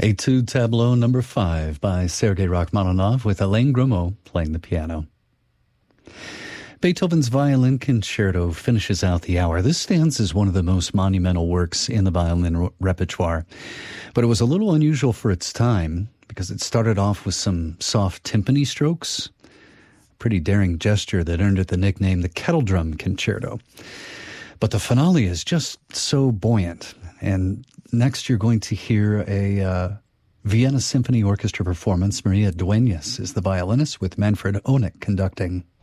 Etude Tableau number 5 by Sergei Rachmaninoff with Alain Grimaud playing the piano. Beethoven's Violin Concerto finishes out the hour. This stands as one of the most monumental works in the violin repertoire, but it was a little unusual for its time because it started off with some soft timpani strokes, a pretty daring gesture that earned it the nickname the Kettle Drum Concerto. But the finale is just so buoyant, and next you're going to hear a Vienna Symphony Orchestra performance. Maria Dueñas is the violinist with Manfred Honeck conducting.